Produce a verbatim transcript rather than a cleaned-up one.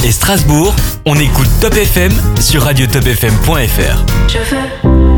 et Strasbourg, on écoute Top F M sur radio top f m point f r. Je veux